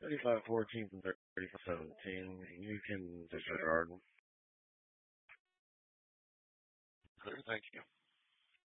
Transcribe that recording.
35-14 and 35-17. You can disregard. Clear, thank you.